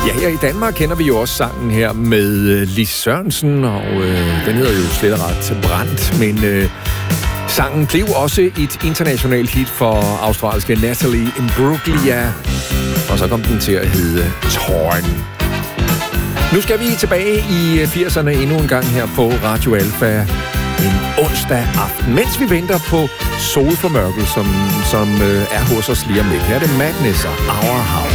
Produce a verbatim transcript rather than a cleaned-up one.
Ja, her i Danmark kender vi jo også sangen her med Lis Sørensen, og øh, den hedder jo slet og ret Brændt, men øh, sangen blev også et internationalt hit for australske Natalie Imbruglia, og så kom den til at hedde Torn. Nu skal vi tilbage i firserne endnu en gang her på Radio Alfa en onsdag aften, mens vi venter på solformørkel, som, som øh, er hos os lige om lidt. Her er det Madness og Our House.